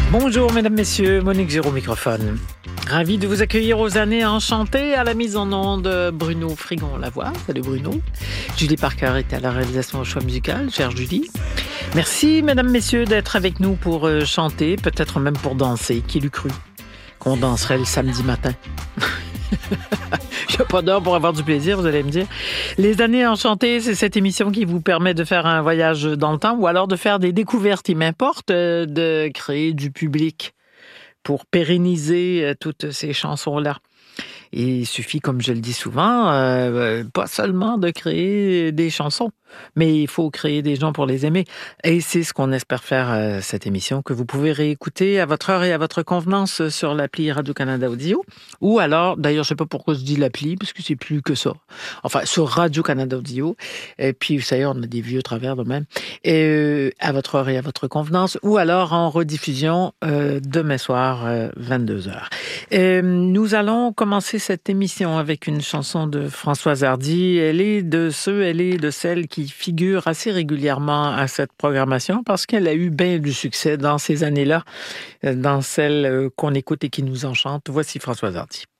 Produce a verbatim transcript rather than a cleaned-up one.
Bonjour mesdames, messieurs, Monique Giraud au microphone. Ravi de vous accueillir aux années enchantées. À la mise en onde, Bruno Frigon-Lavoie. Salut Bruno. Julie Parker est à la réalisation au choix musical. Chère Julie. Merci mesdames, messieurs d'être avec nous pour chanter, peut-être même pour danser. Qui l'eût cru qu'on danserait le samedi matin? Il n'y a pas d'heure pour avoir du plaisir, vous allez me dire. Les années enchantées, c'est cette émission qui vous permet de faire un voyage dans le temps ou alors de faire des découvertes. Il m'importe de créer du public pour pérenniser toutes ces chansons-là. Et il suffit, comme je le dis souvent, euh, pas seulement de créer des chansons, mais il faut créer des gens pour les aimer. Et c'est ce qu'on espère faire euh, cette émission, que vous pouvez réécouter à votre heure et à votre convenance sur l'appli Radio-Canada Audio. Ou alors, d'ailleurs, je sais pas pourquoi je dis l'appli, parce que c'est plus que ça. Enfin, sur Radio-Canada Audio. Et puis, vous savez, on a des vieux travers de même. Et euh, à votre heure et à votre convenance. Ou alors en rediffusion euh, demain soir, euh, vingt-deux heures. Et, nous allons commencer cette émission avec une chanson de Françoise Hardy. Elle est de ceux, elle est de celles qui figurent assez régulièrement à cette programmation parce qu'elle a eu bien du succès dans ces années-là, dans celles qu'on écoute et qui nous enchantent. Voici Françoise Hardy.